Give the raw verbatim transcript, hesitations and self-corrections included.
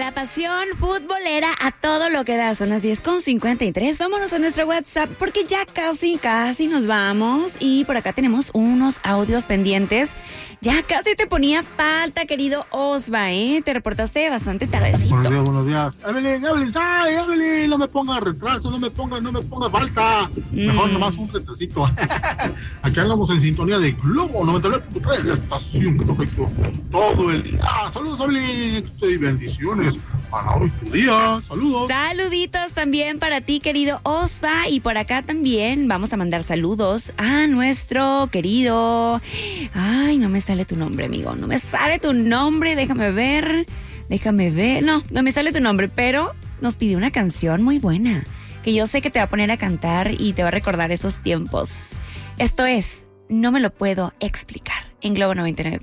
La pasión futbolera a todo lo que da. Son las diez con cincuenta y tres. Vámonos a nuestro WhatsApp porque ya casi, casi nos vamos. Y por acá tenemos unos audios pendientes. Ya casi te ponía falta, querido Osva, ¿eh? Te reportaste bastante tardecito. Buenos días, buenos días. Evelyn, Evelyn, ay, Evelyn, no me ponga retraso, no me ponga, no me ponga falta. Mejor mm. nomás un retrasito. Aquí andamos en sintonía de Globo noventa y nueve punto tres, la estación que toca todo el día. Ah, saludos, Evelyn, y bendiciones para hoy tu día. Saludos. Saluditos también para ti, querido Osva. Y por acá también vamos a mandar saludos a nuestro querido... Ay, no me sale tu nombre, amigo. No me sale tu nombre. Déjame ver. Déjame ver. No, no me sale tu nombre, pero nos pidió una canción muy buena que yo sé que te va a poner a cantar y te va a recordar esos tiempos. Esto es No me lo puedo explicar en Globo noventa y nueve.